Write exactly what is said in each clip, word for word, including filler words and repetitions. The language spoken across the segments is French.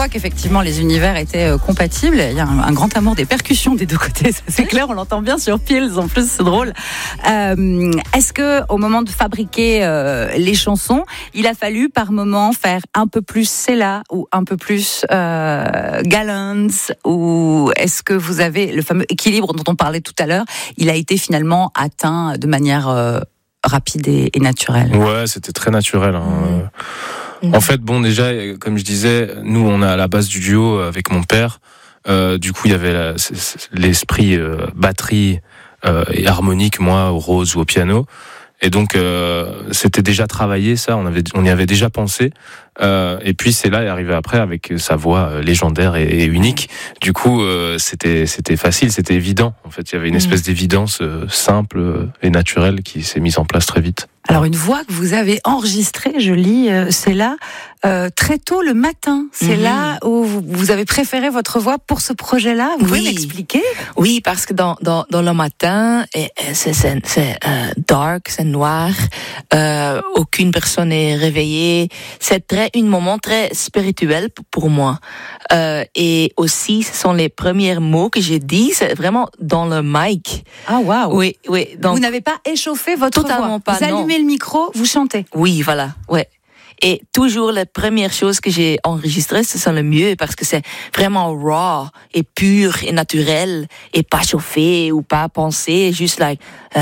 voit qu'effectivement les univers étaient euh, compatibles. Il y a un, un grand amour des percussions des deux côtés, ça, c'est clair, on l'entend bien sur Pills, en plus c'est drôle. Euh, est-ce que au moment de fabriquer euh, les chansons, il a fallu par moment faire un peu plus Céla ou un peu plus euh, Gallant, ou est-ce que vous avez le fameux équilibre dont on parlait tout à l'heure, il a été finalement atteint de manière euh, rapide et, et naturelle? Ouais, c'était très naturel. Hein. Mmh. En fait, bon, déjà, comme je disais, nous, on est à la base du duo avec mon père. Euh, du coup, il y avait la, c'est, c'est, l'esprit euh, batterie euh, et harmonique, moi, au rose ou au piano. Et donc, euh, c'était déjà travaillé, ça, on, avait, on y avait déjà pensé. Euh, et puis, c'est là, est arrivé après avec sa voix légendaire et, et unique. Du coup, euh, c'était, c'était facile, c'était évident. En fait, il y avait une espèce d'évidence euh, simple et naturelle qui s'est mise en place très vite. Alors, une voix que vous avez enregistrée, je lis, euh, c'est là, euh, très tôt le matin. C'est mm-hmm. là où vous, vous avez préféré votre voix pour ce projet-là. Vous oui. pouvez m'expliquer? Oui, parce que dans, dans, dans le matin, c'est, c'est, c'est euh, dark, c'est noir, euh, aucune personne n'est réveillée. C'est très, un moment très spirituel pour moi. Euh, et aussi, ce sont les premiers mots que j'ai dit, c'est vraiment dans le mic. Ah, waouh! Oui, oui. Donc, vous n'avez pas échauffé votre totalement voix? Pas, vous allumez non. le micro, vous chantez? Oui, voilà, ouais. Et toujours la première chose que j'ai enregistrée, ce sont le mieux parce que c'est vraiment raw et pur et naturel et pas chauffé ou pas pensé, juste like euh,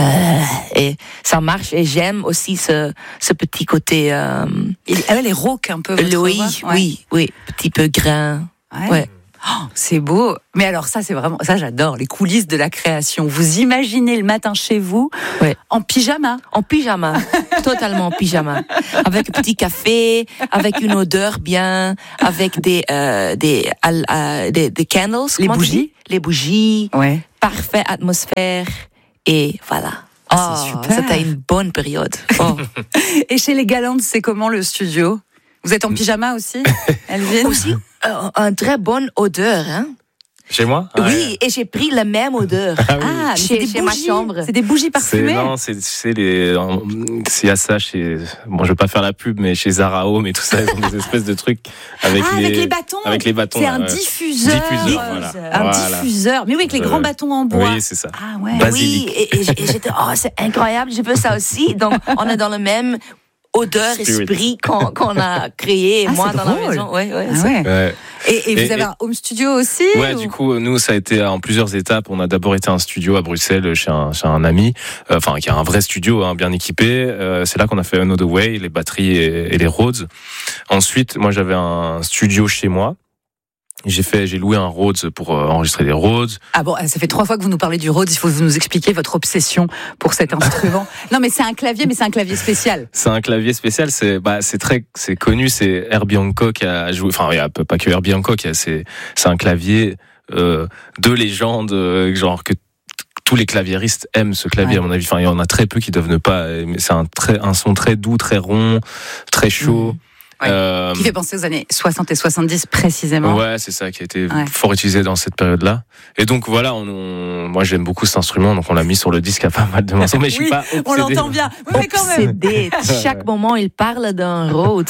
et ça marche. Et j'aime aussi ce ce petit côté. Euh, Elle est rauque un peu. Votre oui, voix. Ouais. oui, oui, petit peu grain. Ouais. ouais. Oh, c'est beau. Mais alors ça, c'est vraiment, ça j'adore, les coulisses de la création. Vous imaginez le matin chez vous, ouais. en pyjama. En pyjama, totalement en pyjama. Avec un petit café, avec une odeur bien, avec des, euh, des, euh, des, des candles. Les bougies. Les bougies. Ouais. Parfaite atmosphère. Et voilà. Oh, oh c'est super. C'était une bonne période. Oh. Et chez les Galantes, c'est comment le studio? Vous êtes en pyjama aussi, Elvin? Aussi, euh, une très bonne odeur, hein? Chez moi? Oui, ouais. Et j'ai pris la même odeur. Ah, oui. ah chez, chez ma chambre. C'est des bougies parfumées? C'est, non, c'est, c'est les, il y a ça chez, bon, je vais pas faire la pub, mais chez Zara Home et tout ça, ils ont des espèces de trucs avec, ah, les, avec les bâtons. Avec les bâtons. C'est là, un ouais. diffuseur. Diffuseur, voilà. Un voilà. diffuseur. Mais oui, avec les grands bâtons en bois. Oui, c'est ça. Ah ouais. Basilic. Oui, et, et, et j'étais, oh, c'est incroyable, je veux ça aussi. Donc, on est dans le même odeur, Spirit. esprit qu'on, qu'on a créé, ah, moi, dans drôle. la maison. Ouais, ouais, ah, ouais. ouais. Et, et vous et, avez et, un home studio aussi? Ouais, ou... du coup, nous, ça a été en plusieurs étapes. On a d'abord été à un studio à Bruxelles chez un, chez un ami, euh, enfin, qui a un vrai studio, hein, bien équipé. Euh, c'est là qu'on a fait Another Way, les batteries et, et les Rhodes. Ensuite, moi, j'avais un studio chez moi. J'ai fait, j'ai loué un Rhodes pour euh, enregistrer des Rhodes. Ah bon, ça fait trois fois que vous nous parlez du Rhodes. Il faut que vous nous expliquer votre obsession pour cet instrument. Non, mais c'est un clavier, mais c'est un clavier spécial. C'est un clavier spécial. C'est, bah, c'est très, c'est connu. C'est Herbie Hancock qui a joué. Enfin, il y a pas que Herbie Hancock. C'est, c'est un clavier euh, de légende, euh, genre que tous les claviéristes aiment ce clavier, ouais. à mon avis. Enfin, il y en a très peu qui doivent ne pas. Mais c'est un très, un son très doux, très rond, très chaud. Mmh. Ouais. Euh, qui fait penser aux années soixante et soixante-dix précisément. Ouais, c'est ça qui a été ouais. fort utilisé dans cette période-là. Et donc voilà, on, on, moi j'aime beaucoup cet instrument, donc on l'a mis sur le disque à pas mal de morceaux. Mais je suis oui, pas obsédé. On l'entend bien. Mais quand même. Obsédé. Chaque moment, il parle d'un Rhodes.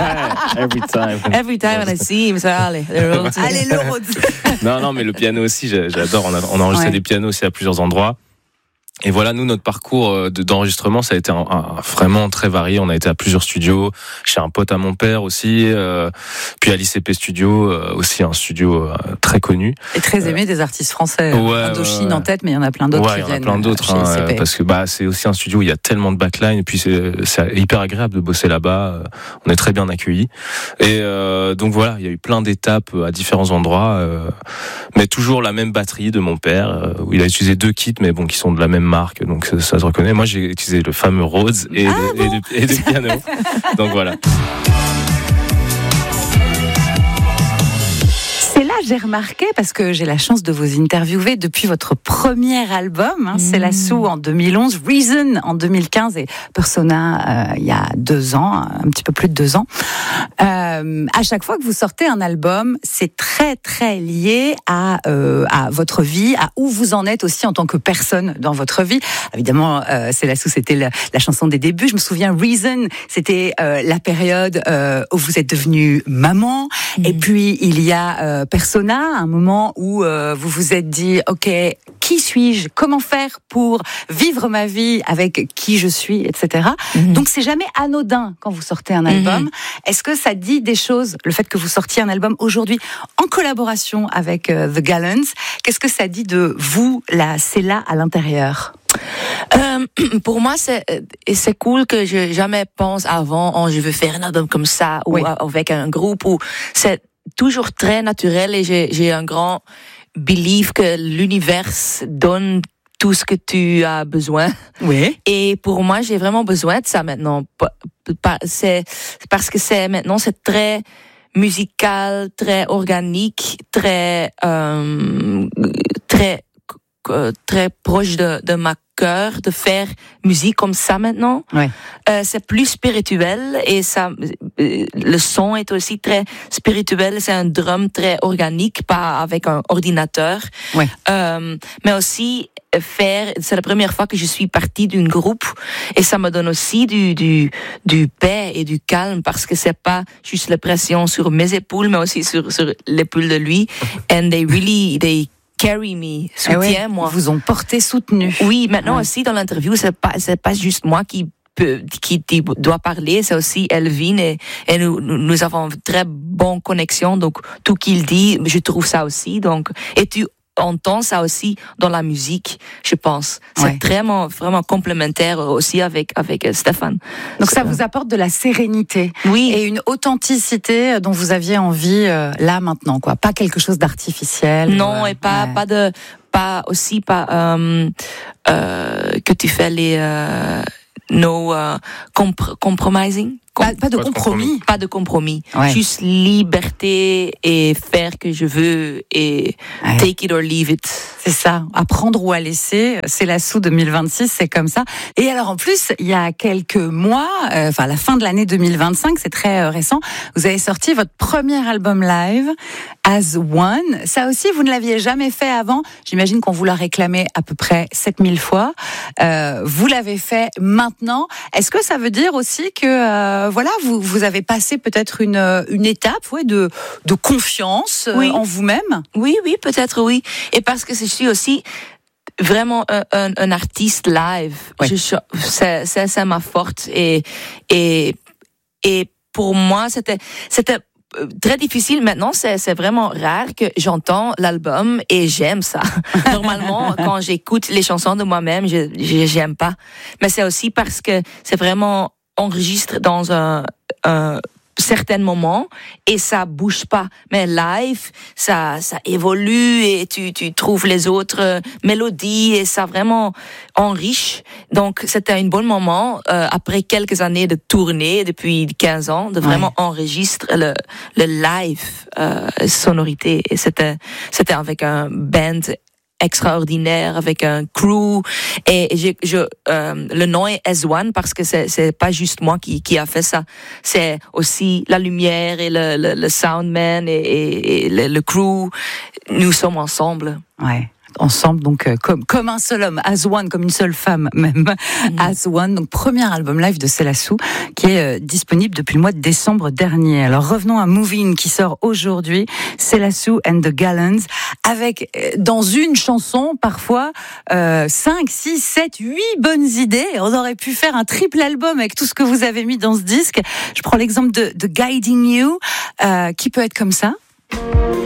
Every time. Every time when I see him, ça, allez, le Rhodes. Allez, le Rhodes. non, non, mais le piano aussi, j'adore. On a, on a enregistré ouais. des pianos aussi à plusieurs endroits. Et voilà, nous, notre parcours de, d'enregistrement, ça a été un, un, vraiment très varié. On a été à plusieurs studios, chez un pote à mon père aussi, euh, puis à l'I C P Studio, euh, aussi un studio euh, très connu. Et très aimé euh, des artistes français. Ouais, Indochine ouais, en tête, mais il y en a plein d'autres ouais, qui viennent. Il y en a plein d'autres, hein, parce que bah, c'est aussi un studio où il y a tellement de backline, et puis c'est, c'est hyper agréable de bosser là-bas. On est très bien accueillis. Et euh, donc voilà, il y a eu plein d'étapes à différents endroits, euh, mais toujours la même batterie de mon père, euh, où il a utilisé deux kits, mais bon, qui sont de la même marque, donc ça, ça se reconnaît. Moi, j'ai utilisé le fameux Rhodes et, ah le, bon et, le, et le piano. Donc voilà. C'est là j'ai remarqué, parce que j'ai la chance de vous interviewer depuis votre premier album, hein, mmh. C'est la Sou en deux mille onze, Reason en deux mille quinze et Persona euh, il y a deux ans, un petit peu plus de deux ans. Euh, à chaque fois que vous sortez un album, c'est très très lié à, euh, à votre vie, à où vous en êtes aussi en tant que personne dans votre vie. Évidemment, euh, C'est la Sou, c'était la, la chanson des débuts. Je me souviens, Reason, c'était euh, la période euh, où vous êtes devenue maman. Mmh. Et puis, il y a euh, Persona, un moment où euh, vous vous êtes dit, OK, qui suis-je? Comment faire pour vivre ma vie avec qui je suis, et cetera. Mmh. Donc, c'est jamais anodin quand vous sortez un album. Mmh. Est-ce que ça dit des choses, le fait que vous sortiez un album aujourd'hui en collaboration avec euh, The Gallants? Qu'est-ce que ça dit de vous, la Céla, à l'intérieur? Euh, pour moi, c'est c'est cool que je jamais pense avant, oh, je veux faire un album comme ça ou oui. avec un groupe. Ou c'est toujours très naturel et j'ai j'ai un grand belief que l'univers donne tout ce que tu as besoin. Oui. Et pour moi, j'ai vraiment besoin de ça maintenant. C'est parce que c'est maintenant c'est très musical, très organique, très euh, très très proche de, de ma cœur de faire musique comme ça maintenant. Ouais. Euh, c'est plus spirituel et ça, le son est aussi très spirituel. C'est un drum très organique, pas avec un ordinateur. Ouais. Euh, mais aussi faire. C'est la première fois que je suis partie d'un groupe et ça me donne aussi du du du paix et du calme parce que c'est pas juste la pression sur mes épaules, mais aussi sur sur l'épaule de lui. And they really they carry me, soutient oui, moi. Ils vous ont porté, soutenu. Oui, maintenant ouais. aussi dans l'interview, c'est pas c'est pas juste moi qui peut qui, qui doit parler, c'est aussi Elvin et, et nous nous avons une très bonne connexion. Donc tout qu'il dit, je trouve ça aussi. Donc et tu entends ça aussi dans la musique, je pense. C'est ouais. vraiment, vraiment complémentaire aussi avec, avec Stéphane. Donc ça vous apporte de la sérénité. Oui. Et une authenticité dont vous aviez envie euh, là, maintenant, quoi. Pas quelque chose d'artificiel. Non, ou, et pas, ouais. pas de, pas aussi, pas, euh, euh, que tu fais les, euh, no, uh, compr- compromising. Pas, pas de pas compromis. compromis. Pas de compromis. Ouais. Juste liberté et faire que je veux et ouais. take it or leave it. C'est ça. À prendre ou à laisser. C'est la sous deux mille vingt-six, c'est comme ça. Et alors, en plus, il y a quelques mois, euh, enfin, à la fin de l'année deux mille vingt-cinq, c'est très euh, récent, vous avez sorti votre premier album live, As One. Ça aussi, vous ne l'aviez jamais fait avant. J'imagine qu'on vous l'a réclamé à peu près sept mille fois. Euh, vous l'avez fait maintenant. Est-ce que ça veut dire aussi que, euh, voilà, vous, vous avez passé peut-être une, une étape ouais, de, de confiance oui. en vous-même? Oui, oui, peut-être oui. Et parce que je suis aussi vraiment un, un, un artiste live. Oui. Je, c'est, c'est, c'est ma force. Et, et, et pour moi, c'était, c'était très difficile. Maintenant, c'est, c'est vraiment rare que j'entends l'album et j'aime ça. Normalement, quand j'écoute les chansons de moi-même, je, je j'aime pas. Mais c'est aussi parce que c'est vraiment enregistré dans un, un certains moments et ça bouge pas. Mais live, ça, ça évolue et tu, tu trouves les autres mélodies et ça vraiment enrichit. Donc, c'était un bon moment, euh, après quelques années de tournée, depuis quinze ans, de vraiment ouais. enregistrer le, le live, euh, sonorité. Et c'était, c'était avec un band extraordinaire avec un crew et je, je euh, le nom est As One parce que c'est c'est pas juste moi qui qui a fait ça, c'est aussi la lumière et le le, le soundman et, et, et le, le crew, nous sommes ensemble. Ouais. Ensemble, donc euh, comme comme un seul homme, as one, comme une seule femme même, mmh. as one. Donc premier album live de Célassou qui est euh, disponible depuis le mois de décembre dernier. Alors revenons à Moving qui sort aujourd'hui, Célassou and the Gallants, avec euh, dans une chanson parfois euh, cinq, six, sept, huit bonnes idées. On aurait pu faire un triple album avec tout ce que vous avez mis dans ce disque. Je prends l'exemple de, de Guiding You, euh, qui peut être comme ça.